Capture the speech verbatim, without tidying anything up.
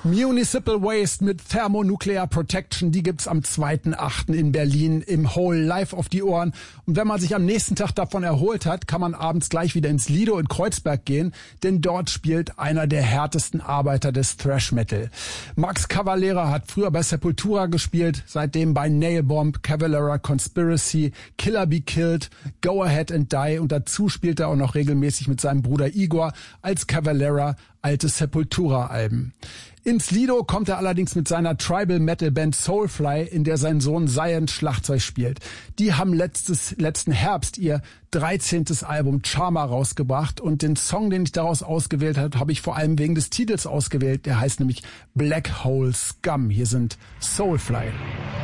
Municipal Waste mit Thermonuclear Protection, die gibt's am zweiten achten in Berlin im Hole live auf die Ohren. Und wenn man sich am nächsten Tag davon erholt hat, kann man abends gleich wieder ins Lido in Kreuzberg gehen, denn dort spielt einer der härtesten Arbeiter des Thrash Metal. Max Cavalera hat früher bei Sepultura gespielt, seitdem bei Nailbomb, Cavalera Conspiracy, Killer Be Killed, Go Ahead and Die und dazu spielt er auch noch regelmäßig mit seinem Bruder Igor als Cavalera alte Sepultura-Alben. Ins Lido kommt er allerdings mit seiner Tribal-Metal-Band Soulfly, in der sein Sohn Zion Schlagzeug spielt. Die haben letztes, letzten Herbst ihr dreizehntes Album Charma rausgebracht und den Song, den ich daraus ausgewählt habe, habe ich vor allem wegen des Titels ausgewählt. Der heißt nämlich Black Hole Scum. Hier sind Soulfly.